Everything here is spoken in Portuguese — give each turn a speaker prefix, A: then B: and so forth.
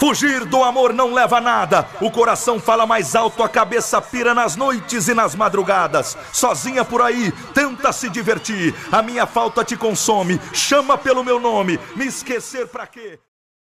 A: Fugir do amor não leva a nada. O coração fala mais alto, a cabeça pira nas noites e nas madrugadas. Sozinha por aí, tenta se divertir. A minha falta te consome, chama pelo meu nome. Me esquecer pra quê?